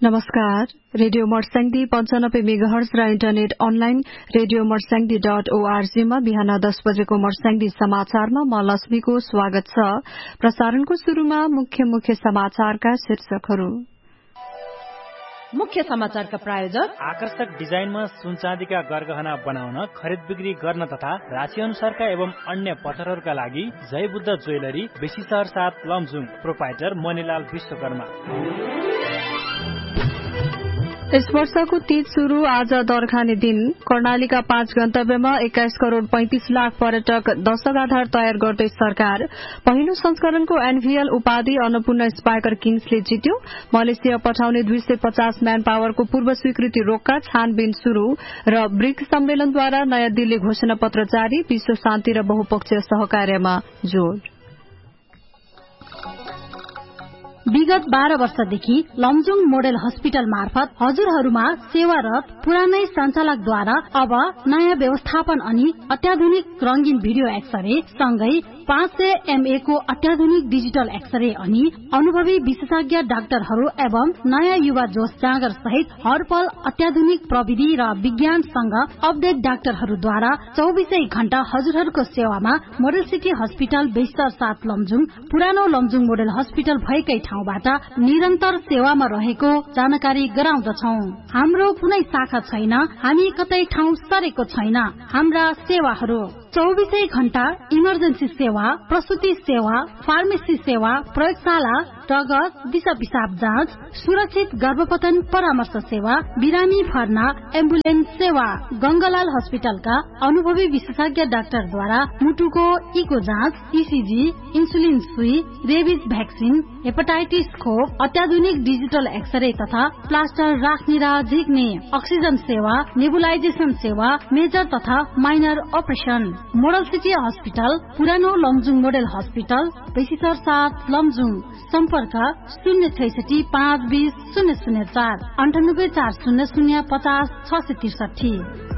नमस्कार। Radio Marsyangdi 95 megahertz र internet online radio मर्स्याङ्दी.org मा बिहान 10 बजेको मर्स्याङ्दी समाचारमा म लक्ष्मीको स्वागत छ। प्रसारणको शुरूमा मुख्य समाचारका शीर्षकहरू। मुख्य समाचारका प्रायोजक आकर्षक डिजाइनमा सुनचाँदीका गरगहना बनाउन, खरिद बिक्री गर्न तथा राशि अनुसारका एवं अन्य पत्थरहरूका लागि जय बुद्ध ज्वेलरी, बेसीसहर 7 लमजुङ, प्रोपाइटर मणिलाल विश्वकर्मा। यस वर्षको तीज शुरू आज दरखाने दिन। कर्णालीका 5 गन्तव्यमा 21 करोड़ 35 लाख पर्यटक दशक आधार तयार गर्दै सरकार। पहिलो संस्करणको एनभीएल उपाधि अन्नपूर्ण स्पाइकर किङ्सले जित्यो। मलेसिया पठाउने 250 म्यान पावरको पूर्व स्वीकृति रोक्का छानबिन शुरू र ब्रिक्स सम्मेलनद्वारा नयाँ दिल्ली घोषणा पत्र जारी। विश्व शान्ति र बहुपक्षीय सहकार्यमा जोड़। विगत 12 वर्षदेखि लमजुङ मोडेल हस्पिटल मार्फत हजुरहरूमा सेवारत पुरानै संचालकद्वारा अब नयाँ व्यवस्थापन अनि अत्याधुनिक रंगीन भिडियो एक्सरे सँगै 500 MA को अत्याधुनिक डिजिटल एक्सरे अनि अनुभवी विशेषज्ञ डाक्टरहरू एवं नयाँ युवा जोश जाँगर सहित हरपल अत्याधुनिक प्रविधि र विज्ञानसँग अपडेट डाक्टरहरूद्वारा 24 घण्टा हजुरहरूको सेवामा मोडल सिटी हस्पिटल बेस्तर 7 लमजुङ पुरानो लमजुङ मोडल हस्पिटल भएकै ठाउँबाट निरन्तर सेवामा रहेको जानकारी गराउँदछौ। हाम्रो कुनै शाखा छैन, हामी कतै ठाउँ सरेको छैन। हाम्रा सेवाहरू 24 घण्टा इमर्जेन्सी सेवा, प्रसुति सेवा, फार्मेसी सेवा, प्रयोगशाला, रगत, दिशा पिसाब जाँच, सुरक्षित गर्भपतन परामर्श सेवा, बिरामी भर्ना, एम्बुलेन्स सेवा। गंगालाल हस्पिटलका अनुभवी विशेषज्ञ डाक्टरद्वारा मुटुको इको जाँच, ईसीजी, इन्सुलिन सुई, रेबिज भ्याक्सिन, हेपाटाइटिस खोप, अत्याधुनिक डिजिटल एक्सरे तथा प्लास्टर राख्ने र झिक्ने, अक्सिजन सेवा, नेबुलाइजेसन सेवा, मेजर तथा minor operation. Model city hospital पुरानो लमजुङ मोडल हस्पिटल बेसीसर 7 लमजुङ। सम्पर्क 063 520 004 98 400 50 663।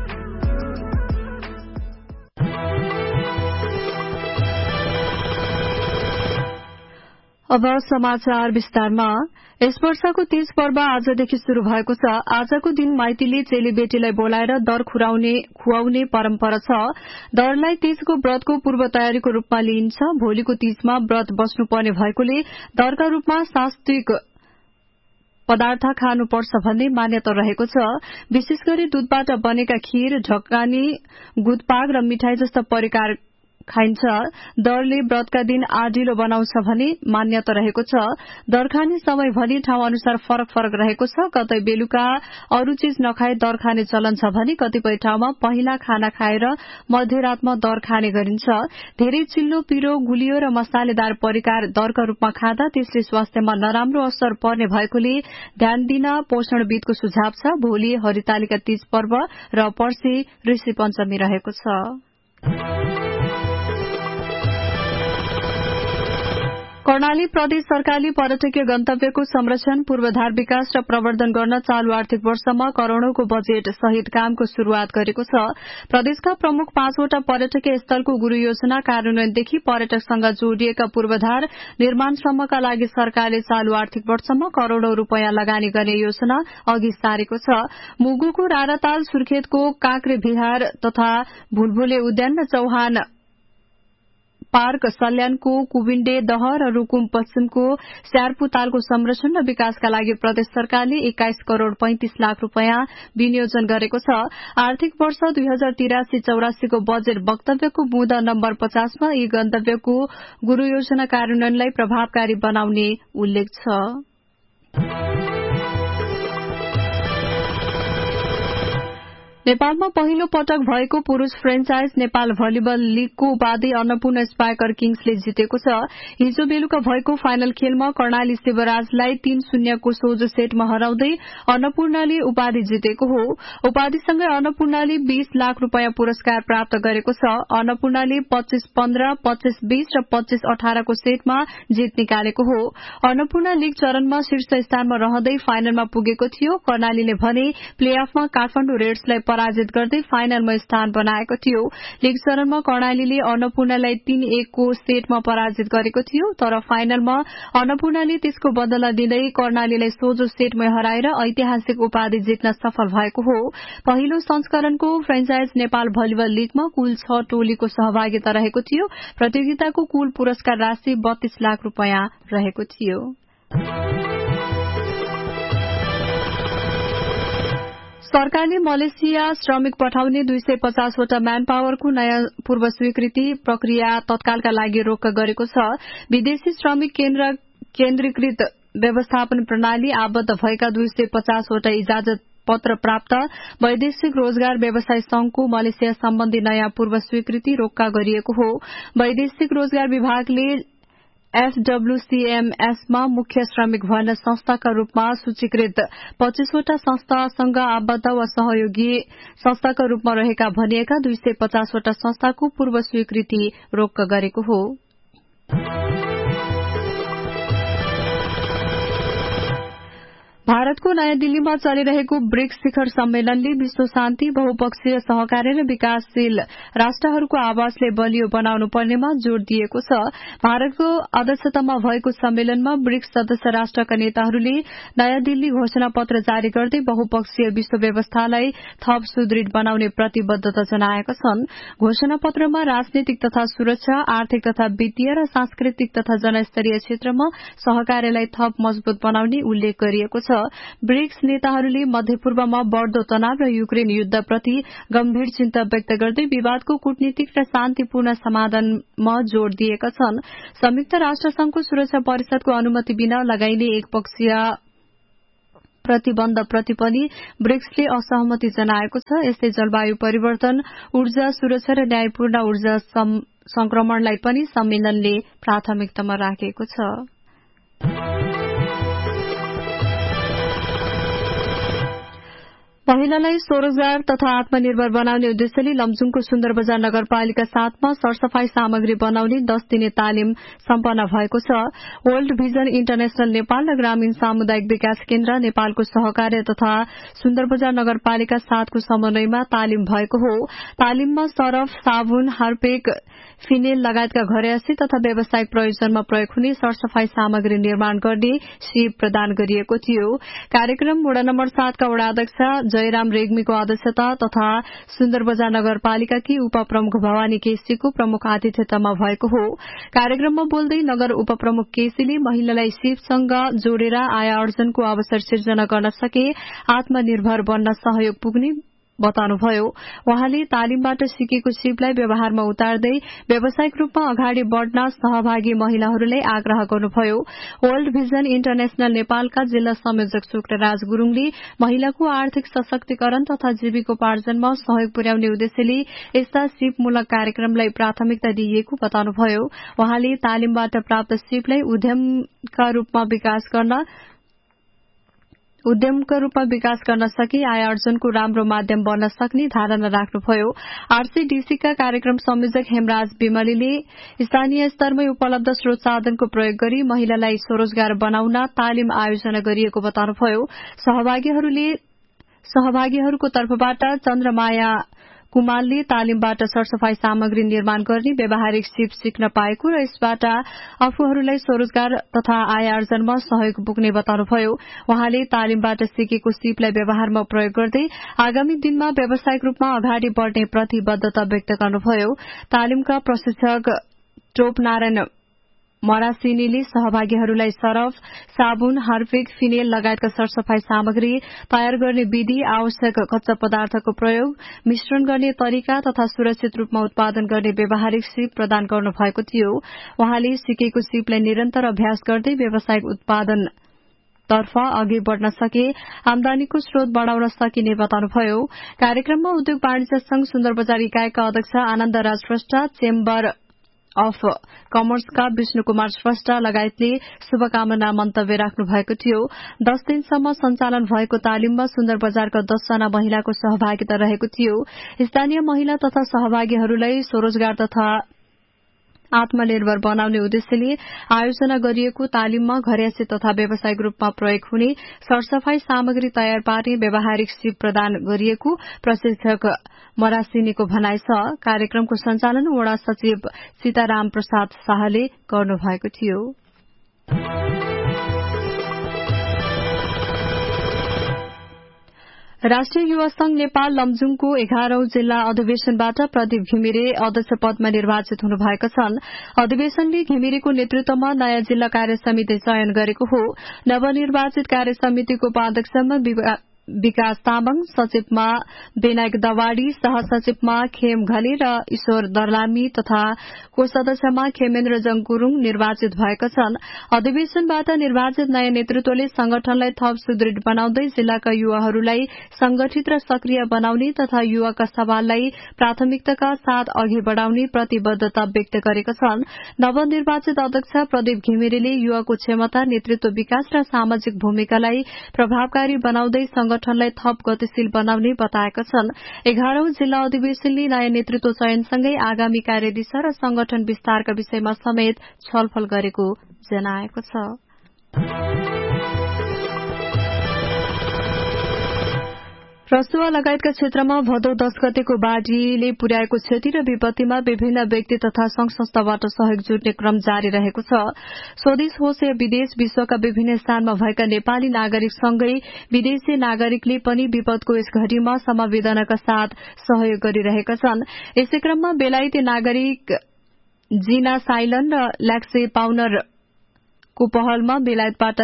अब समाचार विस्तारमा। यस वर्षको तीज पर्व आजदेखि शुरू भएको छ। आजको दिन माइतीले चेलीबेटीलाई बोलाएर दर खुवाउने परम्परा छ। दरलाई तीजको व्रतको पूर्व तयारीको रूपमा लिइन्छ। भोलिको तीजमा व्रत बस्नुपर्ने भएकोले दरका रूपमा सात्विक पदार्थ खानुपर्छ भन्ने मान्यता रहेको छ। विशेष गरी दूधबाट बनेका खीर, ढकानी, गुदपाग र मिठाई जस्ता परिकार खाइन्छ। दरले व्रतका दिन आडिलो बनाउँछ भने मान्यता रहेको छ। दर खाने समय भनी ठाउँ अनुसार फरक रहेको छ। कतै बेलुका अरू चीज नखाए दर खाने चलन छ भने कतिपय ठाउँमा पहिला खाना खाएर मध्यरातमा दर खाने गरिन्छ। धेरै चिल्लो, पिरो, गुलियो र मसालेदार परिकार दरका रूपमा खाँदा त्यसले स्वास्थ्यमा नराम्रो असर पर्ने भएकोले ध्यान दिन पोषणविदको सुझाव छ। भोलि हरितालिका तीज पर्व र पर्सि ऋषि पञ्चमी रहेको छ। कर्णाली प्रदेश सरकारले पर्यटकीय गन्तव्यको संरक्षण, पूर्वाधार विकास र प्रवर्धन गर्न चालू आर्थिक वर्षमा करोड़ौंको बजेट सहित कामको शुरूआत गरेको छ। प्रदेशका प्रमुख 5 वटा पर्यटकीय स्थलको गुरू योजना कार्यान्वयनदेखि पर्यटकसँग जोडिएका पूर्वाधार निर्माणसम्मका लागि सरकारले चालू आर्थिक वर्षमा करोड़ौं रूपियाँ लगानी गर्ने योजना अघि सारेको छ। मुगुको राराताल, सुर्खेतको काँक्रे विहार तथा भुलभुले उद्यान र चौहान पार्क, सल्यानको कुविण्डे दह र रूकुम पश्चिमको स्यारपु तालको संरक्षण र विकासका लागि प्रदेश सरकारले 21 करोड़ 35 लाख रूपियाँ विनियोजन गरेको छ। आर्थिक वर्ष 2083-84 को बजेट वक्तव्यको बुँद नम्बर 50 मा यी गन्तव्यको गुरू योजना कार्यान्वयनलाई प्रभावकारी बनाउने उल्लेख छ। नेपालमा पहिलो पटक भएको पुरूष फ्रेन्चाइज नेपाल भलिबल लीगको उपाधि अन्नपूर्ण स्पाइकर किङ्सले जितेको छ। हिजो बेलुका भएको फाइनल खेलमा कर्णाली शिवराजलाई 3-0 को सोझो सेटमा हराउँदै अन्नपूर्णले उपाधि जितेको हो। उपाधिसँगै अन्नपूर्णले 20 लाख रूपियाँ पुरस्कार प्राप्त गरेको छ। अन्नपूर्णले 25-15, 25-20 र 25-18 को सेटमा जित निकालेको हो। अन्नपूर्ण लीग चरणमा शीर्ष स्थानमा रहँदै फाइनलमा पुगेको थियो। कर्णालीले भने प्लेअफमा काठमाडौँ रेड्सलाई पराजित गर्दै फाइनलमा स्थान बनाएको थियो। लीग चरणमा कर्णालीले अन्नपूर्णलाई 3-1 को सेटमा पराजित गरेको थियो, तर फाइनलमा अन्नपूर्णले त्यसको बदला दिँदै कर्णालीलाई सोझो सेटमै हराएर ऐतिहासिक उपाधि जित्न सफल भएको हो। पहिलो संस्करणको फ्रेन्चाइज नेपाल भलिबल लीगमा कुल 6 टोलीको सहभागिता रहेको थियो। प्रतियोगिताको कुल पुरस्कार राशि 32 लाख रुपियाँ रहेको थियो। सरकारले मलेसिया श्रमिक पठाउने 250 वटा म्यान पावरको नयाँ पूर्व स्वीकृति प्रक्रिया तत्कालका लागि रोक गरेको छ। विदेशी श्रमिक केन्द्रीकृत व्यवस्थापन प्रणाली आबद्ध भएका 250 वटा इजाजत पत्र प्राप्त वैदेशिक रोजगार व्यवसाय संघको मलेसिया सम्बन्धी नयाँ पूर्व स्वीकृति रोक्का गरिएको हो। वैदेशिक रोजगार विभागले FWCMS-मा मुख्य श्रमिक भवन संस्थाका रूपमा सूचीकृत 25 वटा संस्थासँग आबद्ध वा सहयोगी संस्थाका रूपमा रहेका भनिएका 250 वटा संस्थाको पूर्व स्वीकृति रोक्क गरेको हो। भारतको नयाँ दिल्लीमा चलिरहेको ब्रिक्स शिखर सम्मेलनले विश्व शान्ति, बहुपक्षीय सहकार्य र विकासशील राष्ट्रहरूको आवाजले बलियो बनाउनु पर्नेमा जोड़ दिएको छ। भारतको अध्यक्षतामा भएको सम्मेलनमा ब्रिक्स सदस्य राष्ट्रका नेताहरूले नयाँ दिल्ली घोषणा पत्र जारी गर्दै बहुपक्षीय विश्व व्यवस्थालाई थप सुदृढ़ बनाउने प्रतिबद्धता जनाएका छन्। घोषणा पत्रमा राजनीतिक तथा सुरक्षा, आर्थिक तथा वित्तीय र सांस्कृतिक तथा जनस्तरीय क्षेत्रमा सहकार्यलाई थप मजबूत बनाउने उल्लेख गरिएको छ। ब्रिक्स नेताहरूले मध्यपूर्वमा बढ़दो तनाव र युक्रेन युद्धप्रति गम्भीर चिन्ता व्यक्त गर्दै विवादको कूटनीतिक र शान्तिपूर्ण समाधानमा जोड़ दिएका छन्। संयुक्त राष्ट्र संघको सुरक्षा परिषदको अनुमति बिना लगाइने एकपक्षीय प्रतिबन्धप्रति पनि ब्रिक्सले असहमति जनाएको छ। यस्तै जलवायु परिवर्तन, ऊर्जा सुरक्षा र न्यायपूर्ण ऊर्जा संक्रमणलाई पनि सम्मेलनले प्राथमिकतामा राखेको छ। महिलालाई स्वरोजगार तथा आत्मनिर्भर बनाउने उद्देश्यले लमजुङको सुन्दर बजार नगरपालिका 7 मा सरसफाई सामग्री बनाउने 10 दिने तालिम सम्पन्न भएको छ। वर्ल्ड भिजन इन्टरनेशनल नेपाल र ग्रामीण सामुदायिक विकास केन्द्र नेपालको सहकार्य तथा सुन्दर बजार नगरपालिका 7 को समन्वयमा तालिम भएको हो। तालिममा सरफ, साबुन, हार्पिक, फिनेल लगायतका घरेसी तथा व्यावसायिक प्रयोजनमा प्रयोग हुने सरसफाई सामग्री निर्माण गर्ने सिप प्रदान गरिएको थियो। कार्यक्रम वडा नम्बर 7 का वडा अध्यक्ष जयराम रेग्मीको अध्यक्षता तथा सुन्दर बजार नगरपालिकाकी उपप्रमुख भवानी केसीको प्रमुख आतिथ्यतामा भएको हो। कार्यक्रममा बोल्दै नगर उपप्रमुख केसीले महिलालाई सिपसँग जोडेर आय आर्जनको अवसर सिर्जना गर्न सके आत्मनिर्भर बन्न सहयोग पुग्ने बताउनुभयो। उहाँले तालिमबाट सिकेको सिपलाई व्यवहारमा उतार्दै व्यावसायिक रूपमा अगाडि बढ़न सहभागी महिलाहरूलाई आग्रह गर्नुभयो। वर्ल्ड भिजन इन्टरनेशनल नेपालका जिल्ला संयोजक शुक्रराज गुरूङले महिलाको आर्थिक सशक्तिकरण तथा जीविकोपार्जनमा सहयोग पुर्याउने उद्देश्यले यस्ता सिपमूलक कार्यक्रमलाई प्राथमिकता दिइएको बताउनुभयो। उहाँले तालिमबाट प्राप्त सिपलाई उद्यमका रूपमा विकास गर्न सके आय आर्जनको राम्रो माध्यम बन्न सक्ने धारणा राख्नुभयो। आरसीडीसीका कार्यक्रम संयोजक हेमराज बिमलीले स्थानीय स्तरमै उपलब्ध स्रोत साधनको प्रयोग गरी महिलालाई स्वरोजगार बनाउन तालिम आयोजना गरिएको बताउनुभयो। सहभागीहरूको तर्फबाट चन्द्रमाया कुमारले तालिमबाट सरसफाई सामग्री निर्माण गर्ने व्यावहारिक सिप सिक्न पाएको र यसबाट आफूहरूलाई स्वरोजगार तथा आय आर्जनमा सहयोग पुग्ने बताउनुभयो। उहाँले तालिमबाट सिकेको सिपलाई व्यवहारमा प्रयोग गर्दै आगामी दिनमा व्यावसायिक रूपमा अगाडि बढ़ने प्रतिबद्धता व्यक्त गर्नुभयो। तालिमका प्रशिक्षक टोपनारायण मरासिनीले सहभागीहरूलाई सरफ, साबुन, हार्पिक, फिनेल लगायतका सरसफाई सामग्री तयार गर्ने विधि, आवश्यक कच्चा पदार्थको प्रयोग, मिश्रण गर्ने तरिका तथा सुरक्षित रूपमा उत्पादन गर्ने व्यावहारिक सिप प्रदान गर्नुभएको थियो। उहाँले सिकेको सिपलाई निरन्तर अभ्यास गर्दै व्यावसायिक उत्पादन तर्फ अघि बढ़न सके आमदानीको स्रोत बढ़ाउन सकिने बताउनुभयो। कार्यक्रममा उद्योग वाणिज्य संघ सुन्दर बजार इकाइका अध्यक्ष आनन्द राज श्रेष्ठ, चेम्बर अफ कमर्सका विष्णु कुमार श्रेष्ठ लगायतले शुभकामना मन्तव्य राख्नु भएको थियो। 10 दिनसम्म सञ्चालन भएको तालिममा सुन्दर बजारका 10 जना महिलाको सहभागिता रहेको थियो। स्थानीय महिला तथा सहभागीहरूलाई स्वरोजगार तथा आत्मनिर्भर बनाउने उद्देश्यले आयोजना गरिएको तालिममा घरेसी तथा व्यावसायिक रूपमा प्रयोग हुने सरसफाई सामग्री तयार पार्ने व्यावहारिक सिप प्रदान गरिएको प्रशिक्षक मरासिनीको भनाइ छ। कार्यक्रमको सञ्चालन वडा सचिव सीताराम प्रसाद शाहले गर्नुभएको थियो। राष्ट्रिय युवा संघ नेपाल लमजुङको 11औं जिल्ला अधिवेशनबाट प्रदीप घिमिरे अध्यक्ष पदमा निर्वाचित हुनुभएका छन्। अधिवेशनले घिमिरेको नेतृत्वमा नयाँ जिल्ला कार्य समिति चयन गरेको हो। नवनिर्वाचित कार्य समितिको उपाध्यक्षमा विकास तामाङ, सचिवमा विनायक दवाडी, सहसचिवमा खेम घले र ईश्वर दर्लामी तथा कोषाध्यक्षमा खेमेन्द्र जङ गुरूङ निर्वाचित भएका छन्। अधिवेशनबाट निर्वाचित नयाँ नेतृत्वले संगठनलाई थप सुदृढ़ बनाउँदै जिल्लाका युवाहरूलाई संगठित र सक्रिय बनाउने तथा युवाका सवाललाई प्राथमिकताका साथ अघि बढ़ाउने प्रतिबद्धता व्यक्त गरेका छन्। नवनिर्वाचित अध्यक्ष प्रदीप घिमिरेले युवाको क्षमता, नेतृत्व विकास र सामाजिक भूमिकालाई प्रभावकारी बनाउँदै संगठनलाई थप गतिशील बनाउने बताएका छन्। 11औं जिल्ला अधिवेशनले नयाँ नेतृत्व चयनसँगै आगामी कार्यदिशा र संगठन विस्तारका विषयमा समेत छलफल गरेको जनाएको छ। रसुवा लगायतका क्षेत्रमा भदौ 10 गतेको बाढ़ीले पुर्याएको क्षति र विपत्तिमा विभिन्न व्यक्ति तथा संघ संस्थाबाट सहयोग जुट्ने क्रम जारी रहेको छ। स्वदेश होस् या विदेश, विश्वका विभिन्न स्थानमा भएका नेपाली नागरिकसँगै विदेशी नागरिकले पनि विपदको यस घड़ीमा समवेदनाका साथ सहयोग गरिरहेका छन्। यसै क्रममा बेलायती नागरिक जीना साइलन र ल्याक्से पाउनर को पहलमा बेलायतबाट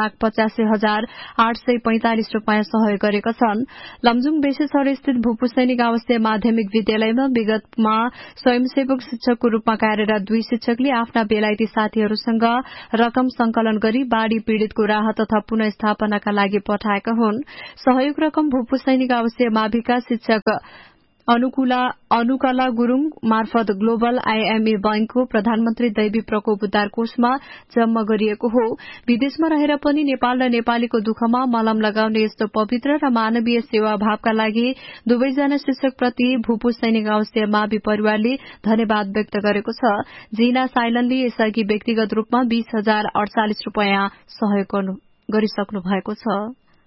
3,85,845 रूपियाँ सहयोग गरेका छन्। लमजुङ बेसेसर स्थित भूपू सैनिक आवासीय माध्यमिक विद्यालयमा विगतमा स्वयंसेवक शिक्षकको रूपमा कार्यरत 2 शिक्षकले आफ्ना बेलायती साथीहरूसँग रकम संकलन गरी बाढ़ी पीड़ितको राहत तथा पुनःस्थापनाका लागि पठाएका हुन्। सहयोग रकम भूपू सैनिक आवासीय माविका शिक्षक अनुकला गुरूङ मार्फत ग्लोबल आईएमए बैंकको प्रधानमन्त्री दैवी प्रकोप उद्धार कोषमा जम्मा गरिएको हो। विदेशमा रहेर पनि नेपाल र नेपालीको दुःखमा मलम लगाउने यस्तो पवित्र र मानवीय सेवा भावका लागि दुवैजना शिक्षकप्रति भूपू सैनिक आवासीय मावि परिवारले धन्यवाद व्यक्त गरेको छ। जीना साइलनले यसअघि व्यक्तिगत रूपमा 20,048 रूपियाँ सहयोग गरिसक्नु भएको छ।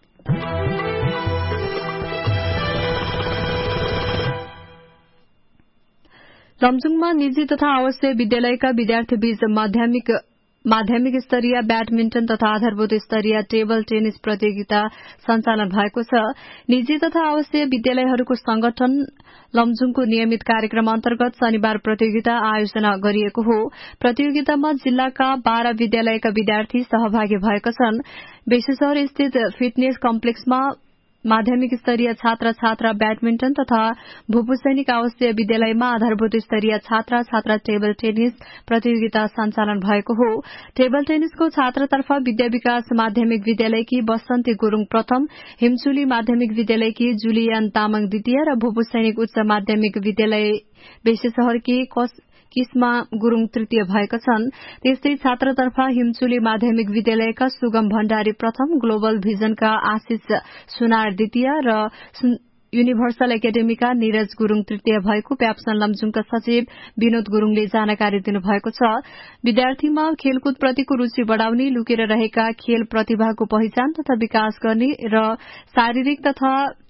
लमजुङमा निजी तथा आवासीय विद्यालयका विद्यार्थी बीच माध्यमिक स्तरीय ब्याडमिन्टन तथा आधारभूत स्तरीय टेबल टेनिस प्रतियोगिता सञ्चालन भएको छ। निजी तथा आवासीय विद्यालयहरूको संगठन लमजुङको नियमित कार्यक्रम अन्तर्गत शनिबार प्रतियोगिता आयोजना गरिएको हो। प्रतियोगितामा जिल्लाका 12 विद्यालयका विद्यार्थी सहभागी भएका छन्। बेसेसर स्थित फिटनेस कम्प्लेक्समा माध्यमिक स्तरीय छात्र छात्रा ब्याडमिन्टन तथा भूपू सैनिक आवासीय विद्यालयमा आधारभूत स्तरीय छात्र छात्रा टेबल टेनिस प्रतियोगिता सञ्चालन भएको हो। टेबल टेनिसको छात्रतर्फ विद्या विकास माध्यमिक विद्यालयकी बसन्ती गुरूङ प्रथम, हिमचुली माध्यमिक विद्यालयकी जुलियन तामाङ द्वितीय र भूपू सैनिक उच्च माध्यमिक विद्यालय बेसेसहरकी किस्मा गुरूङ तृतीय भएका छन्। त्यस्तै छात्रतर्फ हिमचुली माध्यमिक विद्यालयका सुगम भण्डारी प्रथम, ग्लोबल भिजनका आशिष सुनार द्वितीय र युनिभर्सल एकाडेमीका नीरज गुरूङ तृतीय भएको प्याप्सन लमजुङका सचिव विनोद गुरूङले जानकारी दिनुभएको छ। विद्यार्थीमा खेलकुदप्रतिको रूचि बढ़ाउने, लुकेर रहेका खेल प्रतिभाको पहिचान तथा विकास गर्ने र शारीरिक तथा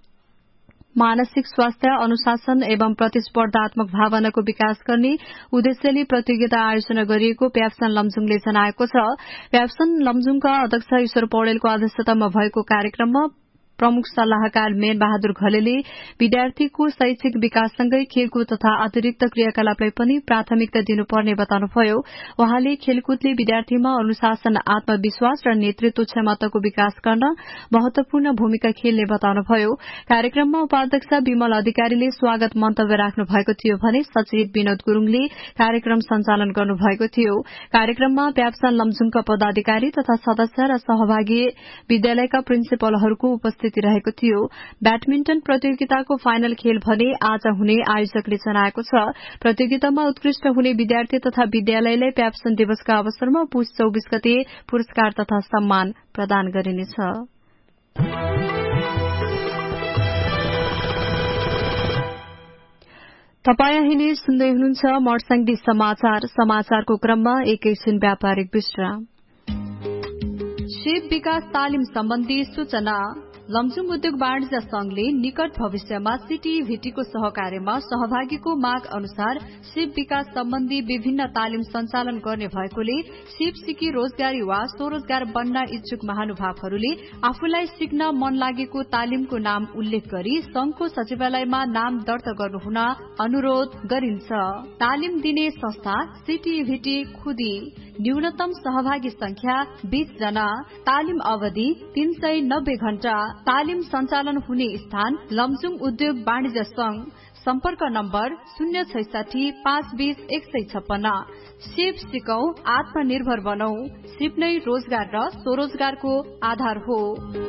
मानसिक स्वास्थ्य, अनुशासन एवं प्रतिस्पर्धात्मक भावनाको विकास गर्ने उद्देश्यले प्रतियोगिता आयोजना गरिएको प्याप्सन लमजुङले जनाएको छ। प्याप्सन लमजुङका अध्यक्ष ईश्वर पौडेलको अध्यक्षतामा भएको कार्यक्रममा प्रमुख सल्लाहकार मेन बहादुर घलेले विद्यार्थीको शैक्षिक विकाससँगै खेलकुद तथा अतिरिक्त क्रियाकलापलाई पनि प्राथमिकता दिनुपर्ने बताउनुभयो। उहाँले खेलकुदले विद्यार्थीमा अनुशासन, आत्मविश्वास र नेतृत्व क्षमताको विकास गर्न महत्वपूर्ण भूमिका खेल्ने बताउनुभयो। कार्यक्रममा उपाध्यक्ष विमल अधिकारीले स्वागत मन्तव्य राख्नु भएको थियो भने सचिव विनोद गुरूङले कार्यक्रम सञ्चालन गर्नुभएको थियो। कार्यक्रममा प्याप्सन लमजुङका पदाधिकारी तथा सदस्य र सहभागी विद्यालयका प्रिन्सिपलहरूको उपस्थिति रहेको थियो। ब्याडमिन्टन प्रतियोगिताको फाइनल खेल भने आज हुने आयोजकले जनाएको छ। प्रतियोगितामा उत्कृष्ट हुने विद्यार्थी तथा विद्यालयलाई प्याप्सन दिवसका अवसरमा पुष 24 गते पुरस्कार तथा सम्मान प्रदान गरिनेछ। तपाईँ अहिले सुन्दै हुनुहुन्छ मर्स्याङ्दी समाचारको क्रममा एकैछिन व्यापारिक विश्राम। शिव विकास तालिम सम्बन्धी सूचना। लमजुङ उद्योग वाणिज्य संघले निकट भविष्यमा सिटिभिटीको सहकार्यमा सहभागीको माग अनुसार शिव विकास सम्बन्धी विभिन्न तालिम सञ्चालन गर्ने भएकोले शिव सिकी रोजगारी वा स्वरोजगार बन्न इच्छुक महानुभावहरूले आफूलाई सिक्न मन लागेको तालिमको नाम उल्लेख गरी संघको सचिवालयमा नाम दर्ता गर्नुहुन अनुरोध गरिन्छ। तालिम दिने संस्था सिटिभिटी खुदी। न्यूनतम सहभागी संख्या 20 जना। तालिम अवधि 390 घण्टा। तालिम सञ्चालन हुने स्थान लमजुङ उद्योग वाणिज्य संघ। सम्पर्क नम्बर 066 520 156। सिप सिकौं, आत्मनिर्भर बनौ। सिप नै रोजगार र स्वरोजगारको आधार हो।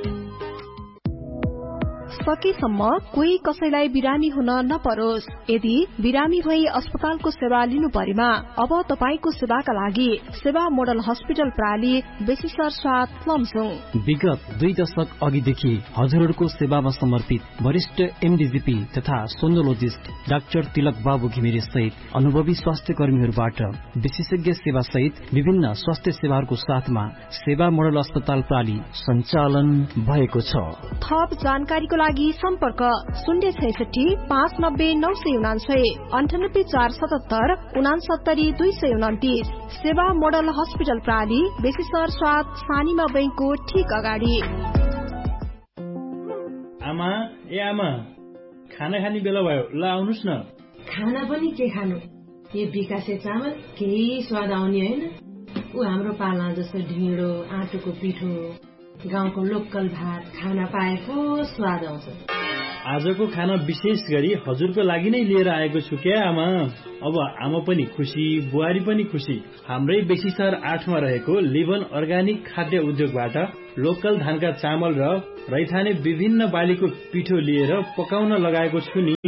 सकेसम्म कोही कसैलाई बिरामी हुन नपरोस्। यदि बिरामी भई अस्पतालको सेवा लिनु परेमा अब तपाईको सेवाका लागि सेवा मोडल हस्पिटल प्राली बेसिसर साथ लमजुङ। विगत 2 दशक अघिदेखि हजुरहरूको सेवामा समर्पित वरिष्ठ एमडीजीपी तथा सोनोलोजिस्ट डाक्टर तिलक बाबु घिमिरे सहित अनुभवी स्वास्थ्य कर्मीहरूबाट विशेषज्ञ सेवा सहित विभिन्न स्वास्थ्य सेवाहरूको साथमा सेवा मोडल अस्पताल प्राली सञ्चालन भएको छ। थप जानकारीको लागि सम्पर्क 066 590 999 98 477 69 229। सेवा मोडल हस्पिटल प्राली बेसिसर साथ सानीमा बैंकको ठीक अगाडि। आमा आमा खाना खाने बेला भयो, ल आउनुस् न। खाना पनि के खानु, यो विकासे चामल केही स्वाद आउने होइन। ऊ हाम्रो पाला जस्तो ढिँडो आँटोको पिठो गाउँको लोकल भात खाना पाएको स्वाद आउँछ। आजको खाना विशेष गरी हजुरको लागि नै लिएर आएको छु क्या आमा। अब आमा पनि खुसी, बुहारी पनि खुसी। हाम्रै बेसिसर 8 मा रहेको लिभन अर्गानिक खाद्य उद्योगबाट लोकल धानका चामल र रैथाने विभिन्न बालीको पिठो लिएर पकाउन लगाएको छु नि।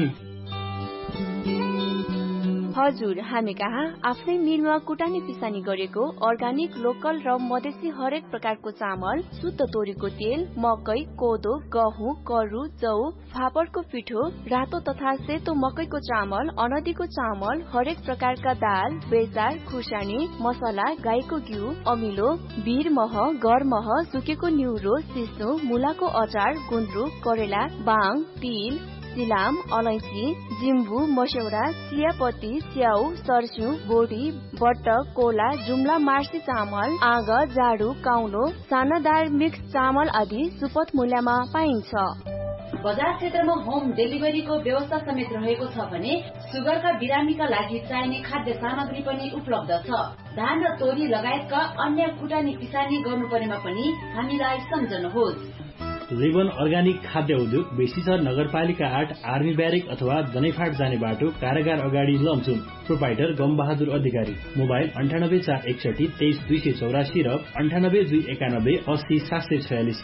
हजुर, हामी कहाँ आफ्नै मिलमा कुटानी पिसानी गरेको अर्गानिक लोकल र मधेसी हरेक प्रकारको चामल, शुद्ध तोरीको तेल, मकै, कोदो, गहुँ, करु, जौ, फापरको पिठो, रातो तथा सेतो मकैको चामल, अनदीको चामल, हरेक प्रकारका दाल, बेसार, खुर्सानी, मसला, गाईको घिउ, अमिलो, भिर मह, गर मह, सुकेको न्युरो, सिस्नो, मुलाको अचार, गुन्द्रुक, करेला, बाङ, तिल, सिलाम, अलैँची, जिम्बु, मस्यौरा, चियापत्ती, स्याउ, सर्स्यु, बोडी, बटक, कोला, जुम्ला मार्सी चामल, आग, जाडु, काउलो, सानादार मिक्स चामल आदि सुपथ मूल्यमा पाइन्छ। बजार क्षेत्रमा होम डेलिभरीको व्यवस्था समेत रहेको छ भने सुगरका बिरामीका लागि चाहिने खाद्य सामग्री पनि उपलब्ध छ। धान र तोरी लगायतका अन्य कुटानी पिसानी गर्नु परेमा पनि हामीलाई सम्झनुहोस्। लिभन अर्गानिक खाद्य उद्योग बेसिसर नगरपालिका 8 आर्मी ब्यारेक अथवा दनैफाट जाने बाटो कारागार अगाडि लमजुङ। प्रोपाइटर गमबहादुर अधिकारी। मोबाइल 98 461 23 284 र 98 291 80 746।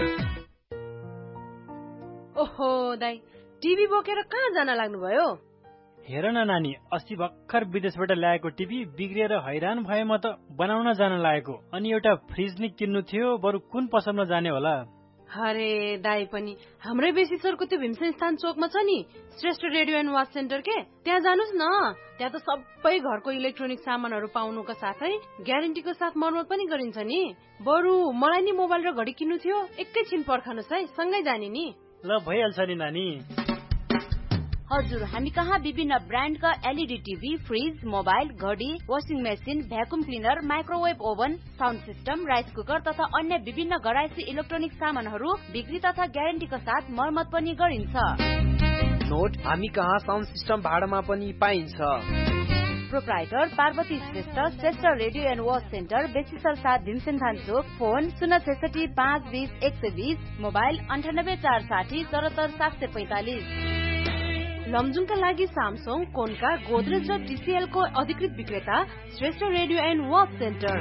ओहो दाइ, टिभी बोकेर कहाँ जान लाग्नुभयो? हेर न नानी, अस्ति भर्खर विदेशबाट ल्याएको टिभी बिग्रिएर हैरान भए म त बनाउन जान लागेको। अनि एउटा फ्रिज नि किन्नु थियो, बरु कुन पसलमा जाने होला? अरे दाइ पनि हाम्रै बेसिसरको त्यो भीमसेन स्थान चोकमा छ नि Shrestha radio and watch centre के, त्यहाँ जानुस् न। त्यहाँ त सबै घरको इलेक्ट्रोनिक सामानहरू पाउनुका साथै ग्यारेन्टीको साथ मर्मत पनि गरिन्छ नि। बरु मलाई नि मोबाइल र घडी किन्नु थियो, एकैछिन पर्खनुस् है, सँगै जाने नि। ल भइहाल्छ नि नानी। हजुर, हामी कहाँ विभिन्न ब्रान्डका एलईडी टिभी, फ्रिज, मोबाइल, घडी, washing machine, vacuum cleaner, microwave oven, sound system, rice cooker तथा अन्य विभिन्न घरायसी इलेक्ट्रोनिक सामानहरू बिक्री तथा ग्यारेन्टीका साथ मर्मत पनि गरिन्छ। नोट, हामी कहाँ साउन्ड सिस्टम भाडामा पनि पाइन्छ। Proprietor Parvati Shrestha, Shrestha radio and watch centre, बेसिसर साथ भीमसेन थान चोक। Phone 066 520 120, mobile 98 460 74 745। लमजुङका लागि सामसङ, कोनका, गोदरेज र टीसीएल को अधिकृत विक्रेता Shrestha radio and watch centre.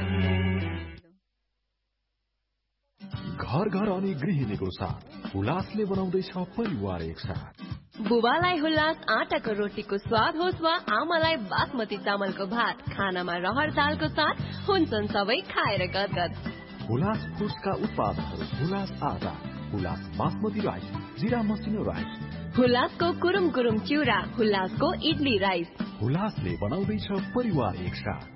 घर घर अनि गृहिणीको साथ हुलासले बनाउँदैछ परिवार एकसाथ। बुबालाई हुलास आटाको रोटीको स्वाद होस् वा आमालाई बासमती चामलको भात, खानामा रहर दालको साथ हुन्छन् सबै खाएर गदगद। हुलास फुड्सका उत्पादनहरू हुलास आटा, हुलास बासमती राइस, जिरा मसिनो राइस, हुलासको कुरुम कुरुम चिउरा, हुलासको इडली राइस। हुलासले बनाउँदैछ परिवार एकसाथ।